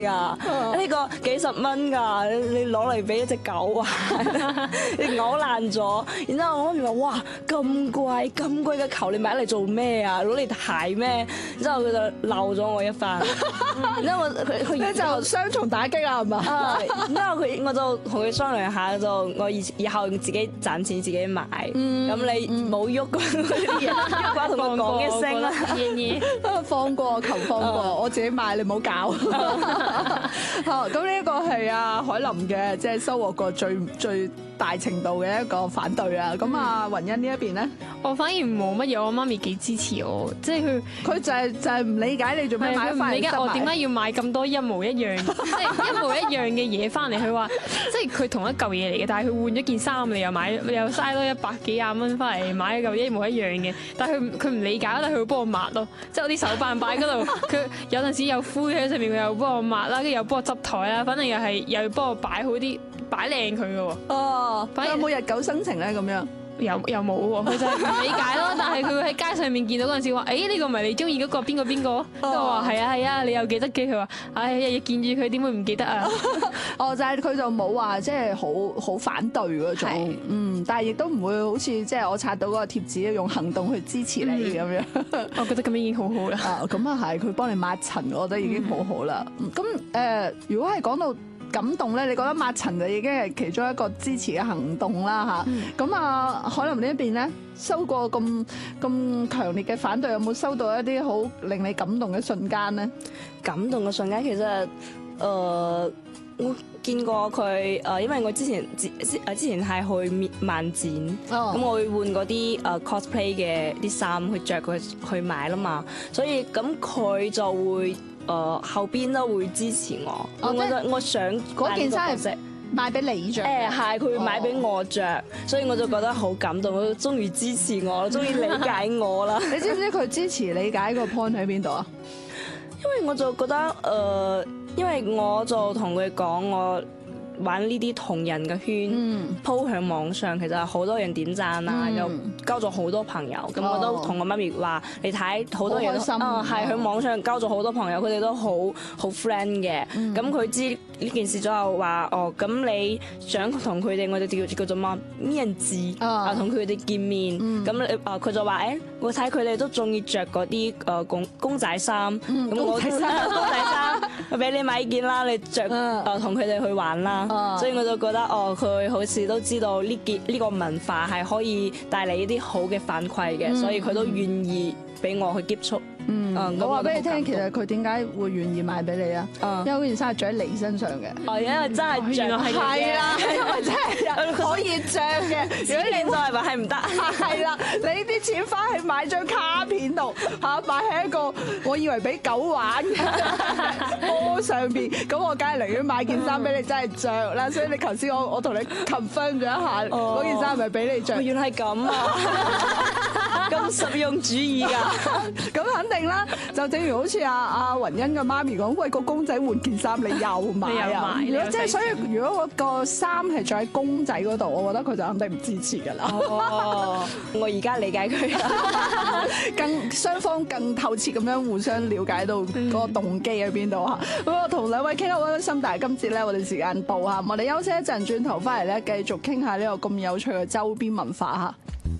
啊，呢個幾十蚊㗎，你攞嚟俾一隻狗啊，你咬爛咗。然之後我媽咪話：哇，咁貴嘅球，你買嚟做咩啊？攞嚟睇咩？然之後佢就鬧咗我一番。然之後佢就雙重打擊啦，係嘛？ 然之後我就同佢商量下，我以後自己賺錢自己買。咁你冇喐嗰啲嘢，喐嘅同我講一聲啦。 放過求放過，我自己買，你唔好搞。好，咁呢一個係阿海琳嘅，即係收穫過最大程度嘅一個反對啦。咁啊，雲欣呢一邊咧， 我反而冇乜嘢，我媽咪幾支持我，即係佢就係唔理解你做咩買翻嚟， 唔理解我點解要買咁多一模一樣，即係一模一樣嘅嘢翻嚟。佢話即係佢同一嚿嘢嚟嘅，但係佢換咗件衫，你又嘥多100幾廿蚊翻嚟買一嚿一模一樣嘅，但係佢唔理解，但係佢會幫我抹咯，即係我啲手辦擺嗰度，佢有陣時有灰喺上面，佢又幫我抹啦，跟住又幫我執台啦，反正又要幫我擺好啲，擺靚佢嘅喎。 哦，有冇日久生情咧？咁樣又冇喎，佢就係唔理解咯。但係佢會喺街上面見到嗰陣時話：誒呢個唔係你中意嗰個邊個？跟住我話係啊，你又記得嘅？佢話：唉，日日見住佢點會唔記得啊？ 哦，就係佢就冇話即係好反對嗰種，但係亦都唔會好似即係我刷到嗰個貼紙用行動去支持你咁樣。 我覺得咁樣已經好好啦。 咁啊係，佢幫你抹塵，我覺得已經好好啦。咁如果係講到感動咧，你覺得抹塵就已經係其中一個支持嘅行動啦嚇。咁啊，海琳呢一邊咧，收過咁強烈嘅反對，有冇收到一啲好令你感動嘅瞬間咧？ 感動嘅瞬間其實我見過佢因為我之前係去漫展，咁我會換嗰啲cosplay 嘅啲衫去着佢去買啦嘛，所以咁佢就會後邊都會支持我。我想嗰件衫係買俾你着， 係佢會買俾我着，所以我就覺得好感動，佢終於支持我，終於理解我啦。 你知唔知佢支持理解個 point 喺邊度啊？ 因為我就覺得因為我就同佢講，我玩呢啲同人嘅圈鋪喺網上，其實好多人點讚啦，又交咗好多朋友。咁我都同我媽咪話：你睇好多人都係喺網上交咗好多朋友，佢哋都好 friend 嘅。咁佢知呢件事之後話：哦，咁你想同佢哋，我哋叫做乜面子啊，同佢哋見面。咁佢就話：我睇佢哋都中意着嗰啲公仔衫，咁我公仔衫俾你買件啦，你着同佢哋去玩啦。所以我就覺得佢好似都知道呢個文化係可以帶嚟一啲好嘅反饋嘅，所以佢都願意俾我去接觸。 我話俾你聽，其實佢點解會願意買俾你啊？因為嗰件衫係着喺你身上嘅。 因為真係着係啦，因為真係可以着嘅。 如果你再話係唔得， 係啦，你啲錢翻去買張卡片度嚇，擺喺一個我以為俾狗玩嘅波上邊，咁我梗係寧願買件衫俾你真係着啦。所以你頭先我同你 confirm 咗一下，嗰件衫係咪俾你着？ 原來係咁啊！咁實用主義㗎， 咁肯定啦。就正如好似阿雲欣嘅媽咪講，喂，個公仔換件衫，你又買啊？如果即係所以，如果個衫係着喺公仔嗰度，我覺得佢就肯定唔支持㗎啦。 我而家理解佢， 雙方更透徹咁樣互相了解到嗰個動機喺邊度嚇。咁我同兩位傾得好開心，但係今次咧我哋時間到嚇，我哋休息一陣，轉頭翻嚟咧繼續傾下呢個咁有趣嘅周邊文化嚇。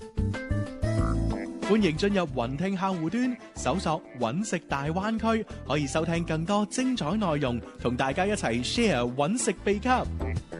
歡迎進入雲聽客戶端，搜索揾食大灣區，可以收聽更多精彩內容，同大家一齊 share 揾食秘笈。